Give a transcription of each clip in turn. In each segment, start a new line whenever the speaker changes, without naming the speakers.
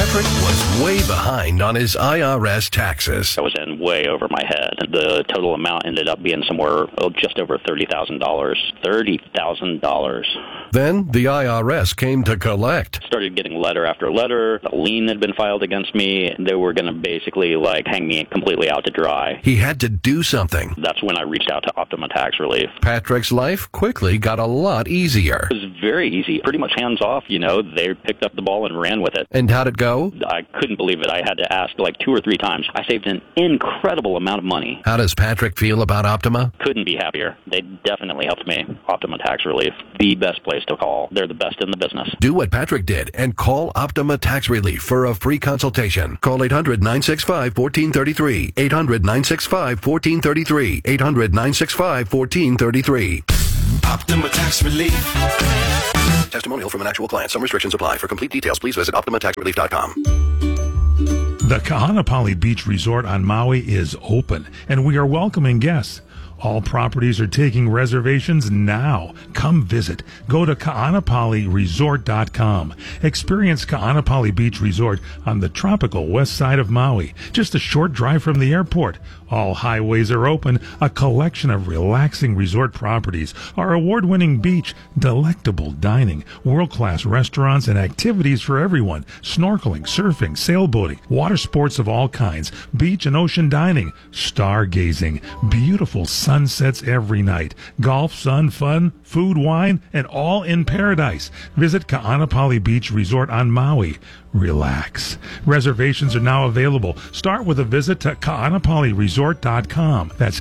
Patrick was way behind on his IRS taxes.
I was in way over my head. The total amount ended up being somewhere just over $30,000. $30,000.
Then the IRS came to collect.
Started getting letter after letter. A lien had been filed against me. They were going to basically hang me completely out to dry.
He had to do something.
That's when I reached out to Optima Tax Relief.
Patrick's life quickly got a lot easier.
It was very easy. Pretty much hands off, They picked up the ball and ran with it.
And how'd it go?
I couldn't believe it. I had to ask 2 or 3 times. I saved an incredible amount of money.
How does Patrick feel about Optima?
Couldn't be happier. They definitely helped me. Optima Tax Relief, the best place to call. They're the best in the business.
Do what Patrick did and call Optima Tax Relief for a free consultation. Call 800-965-1433. 800-965-1433. 800-965-1433.
Optima Tax Relief.
Testimonial from an actual client. Some restrictions apply. For complete details, please visit OptimaTaxRelief.com.
The Kahanapali Beach Resort on Maui is open, and we are welcoming guests. All properties are taking reservations now. Come visit. Go to kahanapaliresort.com. Experience Kahanapali Beach Resort on the tropical west side of Maui, just a short drive from the airport. All highways are open, a collection of relaxing resort properties, our award-winning beach, delectable dining, world-class restaurants, and activities for everyone. Snorkeling, surfing, sailboating, water sports of all kinds, beach and ocean dining, stargazing, beautiful sunsets every night, golf, sun, fun, food, wine, and all in paradise. Visit Kahanapali Beach Resort on Maui. Relax. Reservations are now available. Start with a visit to kahanapaliresort.com. That's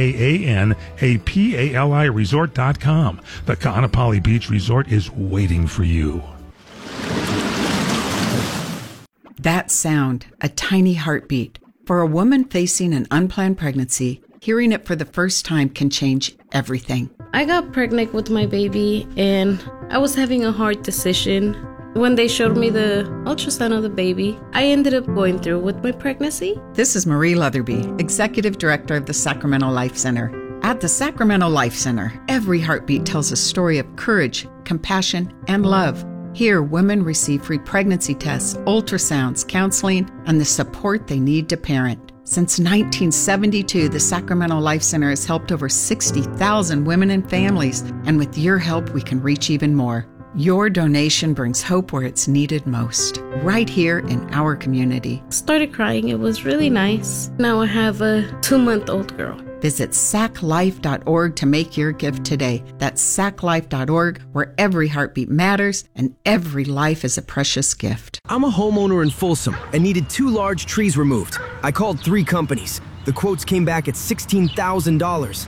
KAANAPALI resort.com. The Kahanapali Beach Resort is waiting for you.
That sound, a tiny heartbeat. For a woman facing an unplanned pregnancy, hearing it for the first time can change everything.
I got pregnant with my baby, and I was having a hard decision. When they showed me the ultrasound of the baby, I ended up going through with my pregnancy.
This is Marie Leatherby, Executive Director of the Sacramento Life Center. At the Sacramento Life Center, every heartbeat tells a story of courage, compassion, and love. Here, women receive free pregnancy tests, ultrasounds, counseling, and the support they need to parent. Since 1972, the Sacramento Life Center has helped over 60,000 women and families, and with your help, we can reach even more. Your donation brings hope where it's needed most, right here in our community.
Started crying. It was really nice. Now I have a 2-month-old girl.
Visit saclife.org to make your gift today. That's saclife.org, where every heartbeat matters and every life is a precious gift.
I'm a homeowner in Folsom and needed 2 large trees removed. I called 3 companies. The quotes came back at $16,000,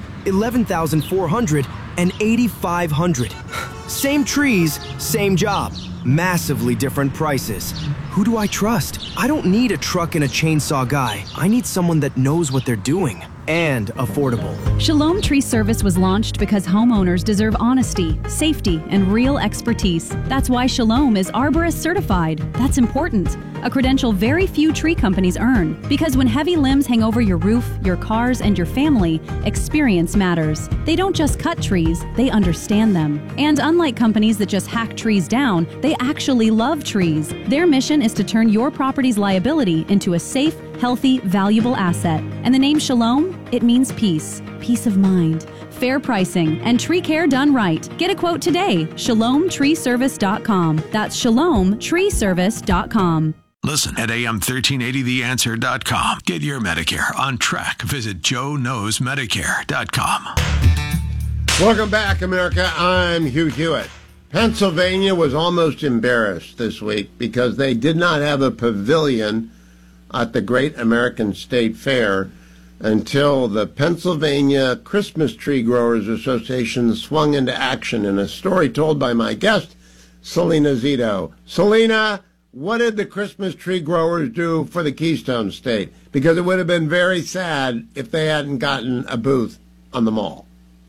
$11,400, and $8,500. Same trees, same job. Massively different prices. Who do I trust? I don't need a truck and a chainsaw guy. I need someone that knows what they're doing. And affordable.
Shalom Tree Service was launched because homeowners deserve honesty, safety, and real expertise. That's why Shalom is Arborist certified. That's important. A credential very few tree companies earn. Because when heavy limbs hang over your roof, your cars, and your family, experience matters. They don't just cut trees, they understand them. And unlike companies that just hack trees down, they actually love trees. Their mission is to turn your property's liability into a safe, healthy, valuable asset. And the name Shalom? It means peace, peace of mind, fair pricing, and tree care done right. Get a quote today. ShalomTreeService.com. That's ShalomTreeService.com.
Listen at AM1380theanswer.com. Get your Medicare on track. Visit JoeKnowsMedicare.com.
Welcome back, America. I'm Hugh Hewitt. Pennsylvania was almost embarrassed this week because they did not have a pavilion at the Great American State Fair until the Pennsylvania Christmas Tree Growers Association swung into action in a story told by my guest, Selena Zito. Selena, what did the Christmas tree growers do for the Keystone State? Because it would have been very sad if they hadn't gotten a booth on the mall.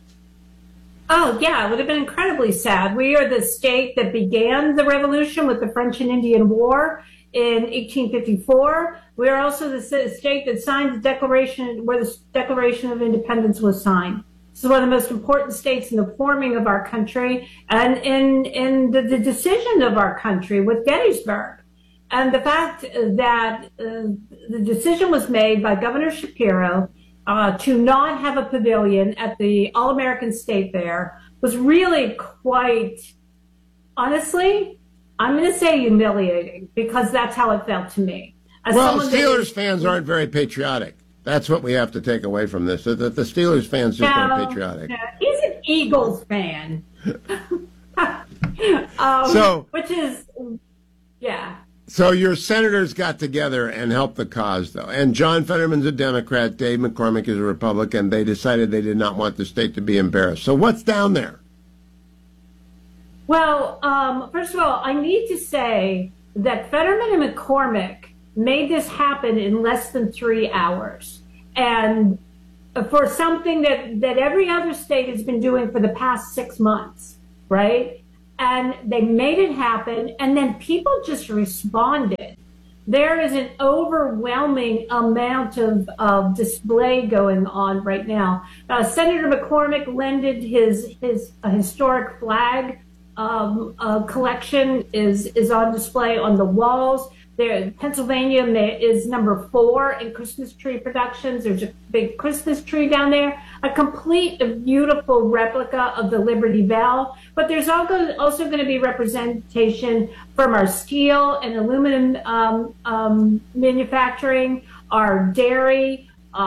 Oh, yeah, it would have been incredibly sad. We are the state that began the revolution with the French and Indian War in 1854. We are also the state that signed the Declaration, where the Declaration of Independence was signed. This is one of the most important states in the forming of our country and in the decision of our country with Gettysburg. And the fact that the decision was made by Governor Shapiro to not have a pavilion at the All-American State Fair was really quite, honestly, I'm going to say humiliating, because that's how it felt to me.
Well, Steelers fans aren't very patriotic. That's what we have to take away from this, that the Steelers fans just aren't patriotic.
No, he's an Eagles fan. Which is, yeah.
So your senators got together and helped the cause, though. And John Fetterman's a Democrat, Dave McCormick is a Republican. They decided they did not want the state to be embarrassed. So what's down there?
Well, first of all, I need to say that Fetterman and McCormick made this happen in less than 3 hours. And for something that every other state has been doing for the past 6 months, right? And they made it happen, and then people just responded. There is an overwhelming amount of display going on right now. Senator McCormick lended his historic flag collection is on display on the walls. There, Pennsylvania is number 4 in Christmas tree productions. There's a big Christmas tree down there, a complete beautiful replica of the Liberty Bell. But there's also going to be representation from our steel and aluminum manufacturing, our dairy.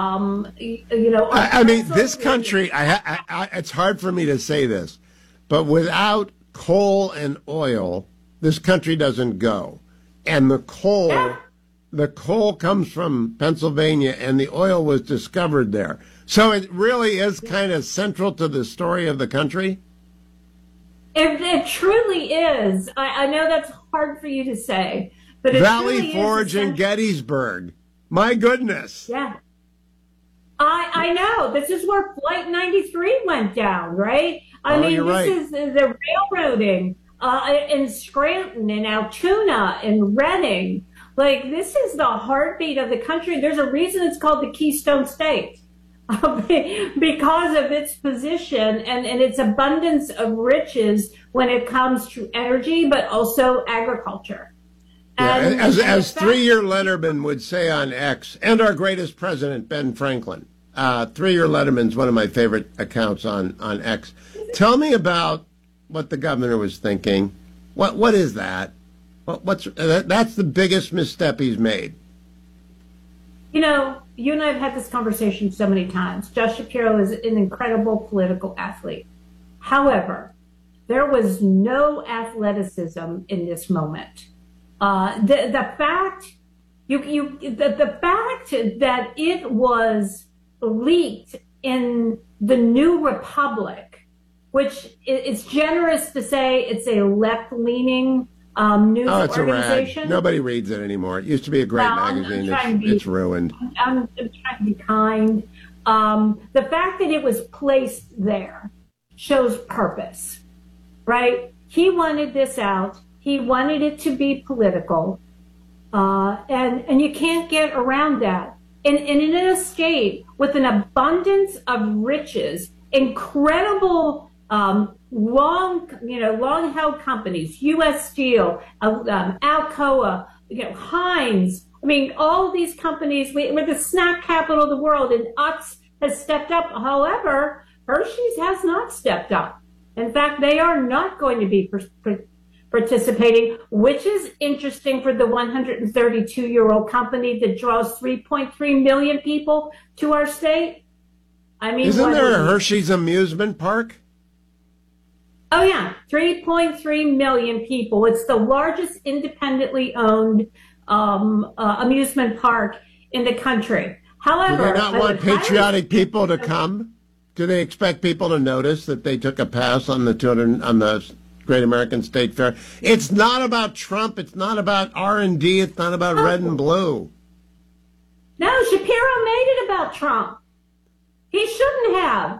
I mean, this country. It's hard for me to say this, but without coal and oil, this country doesn't go. And the coal comes from Pennsylvania, and the oil was discovered there. So it really is kind of central to the story of the country.
It truly is. I know that's hard for you to say, but
Valley Forge and Gettysburg. My goodness.
Yeah. I know. This is where Flight 93 went down, right? This is the railroading. In Scranton, in Altoona, in Reading. Like, this is the heartbeat of the country. There's a reason it's called the Keystone State, because of its position and its abundance of riches when it comes to energy, but also agriculture.
Yeah, as three-year Letterman would say on X, and our greatest president, Ben Franklin. Three-year Letterman's one of my favorite accounts on X. Tell me about what the governor was thinking. What is that? That's the biggest misstep he's made.
You know, you and I have had this conversation so many times. Josh Shapiro is an incredible political athlete. However, there was no athleticism in this moment. The fact that it was leaked in the New Republic, which it's generous to say it's a left-leaning news organization.
A rag. Nobody reads it anymore. It used to be a great magazine. It's ruined.
I'm trying to be kind. The fact that it was placed there shows purpose, right? He wanted this out. He wanted it to be political. And you can't get around that. And in a state with an abundance of riches, incredible long-held companies, U.S. Steel, Alcoa, Heinz. I mean, all these companies, we're the snack capital of the world, and Utz has stepped up. However, Hershey's has not stepped up. In fact, they are not going to be participating, which is interesting for the 132-year-old company that draws 3.3 million people to our state. I mean,
isn't there a Hershey's amusement park?
Oh, yeah. 3.3 million people. It's the largest independently owned amusement park in the country. However,
do they not want patriotic people to come? Do they expect people to notice that they took a pass on the Great American State Fair? It's not about Trump. It's not about R&D. It's not about red and blue.
No, Shapiro made it about Trump. He shouldn't have.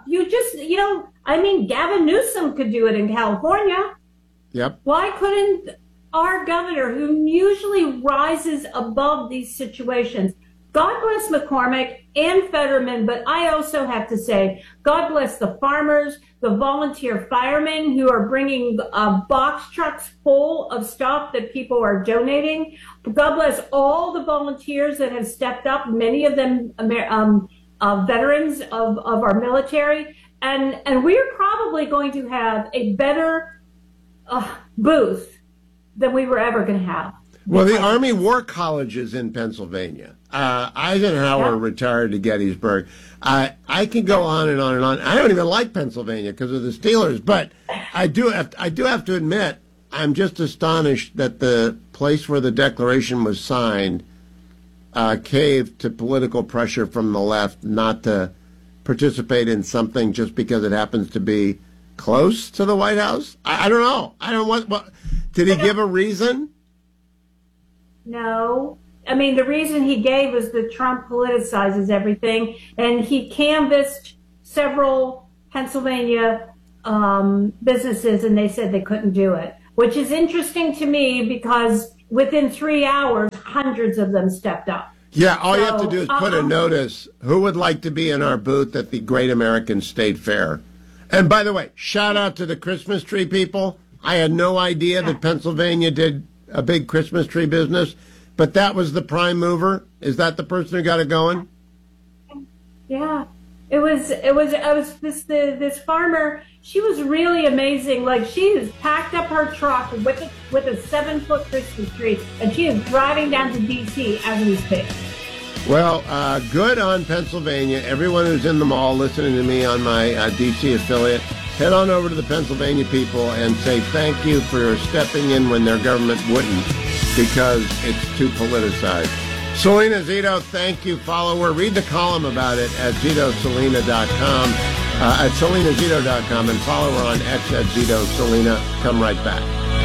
Gavin Newsom could do it in California.
Yep.
Why couldn't our governor, who usually rises above these situations, God bless McCormick and Fetterman, but I also have to say, God bless the farmers, the volunteer firemen who are bringing box trucks full of stuff that people are donating. God bless all the volunteers that have stepped up, many of them veterans of our military. And we're probably going to have a better booth than we were ever going to have.
Well, the Army War College is in Pennsylvania. Eisenhower retired to Gettysburg. I can go on and on and on. I don't even like Pennsylvania because of the Steelers, but I do have to admit, I'm just astonished that the place where the Declaration was signed caved to political pressure from the left not to participate in something just because it happens to be close to the White House. I don't know. I don't want. What did he give a reason?
No. I mean, the reason he gave was that Trump politicizes everything, and he canvassed several Pennsylvania businesses, and they said they couldn't do it, which is interesting to me because within 3 hours, hundreds of them stepped up.
Yeah, all you have to do is put a notice, who would like to be in our booth at the Great American State Fair? And by the way, shout out to the Christmas tree people. I had no idea that Pennsylvania did a big Christmas tree business, but that was the prime mover. Is that the person who got it going?
Yeah, it was this farmer. She was really amazing. Like, she has packed up her truck with a 7-foot Christmas tree, and she is driving down to D.C. as we speak.
Well, good on Pennsylvania. Everyone who's in the mall listening to me on my D.C. affiliate, head on over to the Pennsylvania people and say thank you for stepping in when their government wouldn't, because it's too politicized. Selena Zito, thank you. Follow her. Read the column about it at ZitoSelena.com, at SelenaZito.com, and follow her on X at Zito Selena. Come right back.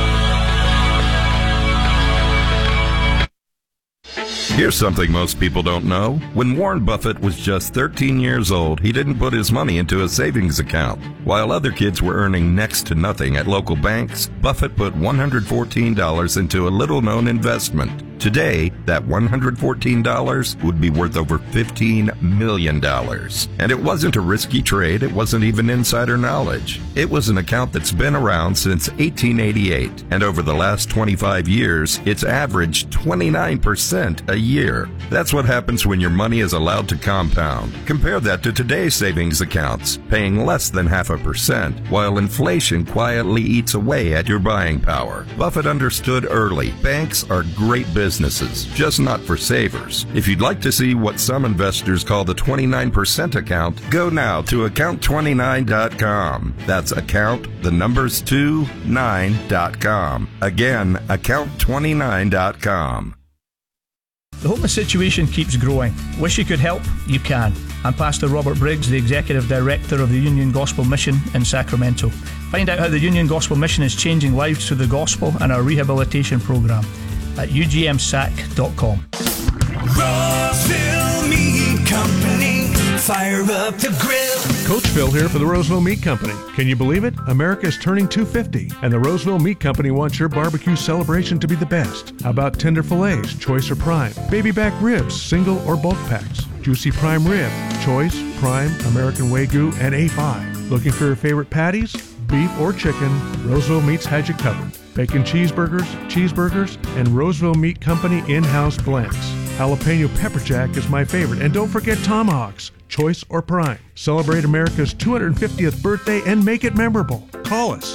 Here's something most people don't know. When Warren Buffett was just 13 years old, he didn't put his money into a savings account. While other kids were earning next to nothing at local banks, Buffett put $114 into a little-known investment. Today, that $114 would be worth over $15 million. And it wasn't a risky trade. It wasn't even insider knowledge. It was an account that's been around since 1888. And over the last 25 years, it's averaged 29% a year. That's what happens when your money is allowed to compound. Compare that to today's savings accounts, paying less than 0.5%, while inflation quietly eats away at your buying power. Buffett understood early. Banks are great businesses, just not for savers. If you'd like to see what some investors call the 29% account, go now to account29.com. That's account, the numbers 29.com. Again, account29.com.
The homeless situation keeps growing. Wish you could help? You can. I'm Pastor Robert Briggs, the Executive Director of the Union Gospel Mission in Sacramento. Find out how the Union Gospel Mission is changing lives through the gospel and our rehabilitation program at ugmsac.com.
Roseville Meat Company, fire up the grill.
Coach Phil here for the Roseville Meat Company. Can you believe it? America is turning 250, and the Roseville Meat Company wants your barbecue celebration to be the best. How about tender fillets, choice or prime? Baby back ribs, single or bulk packs? Juicy prime rib, choice, prime, American Wagyu, and A5. Looking for your favorite patties? Beef or chicken, Roseville Meats has you covered. Bacon cheeseburgers, and Roseville Meat Company in-house blends. Jalapeno pepper jack is my favorite, and don't forget tomahawks, choice or prime. Celebrate America's 250th birthday and make it memorable. Call us,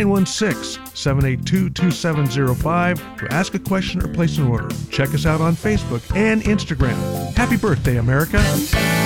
916-782-2705 to ask a question or place an order. Check us out on Facebook and Instagram. Happy birthday, America.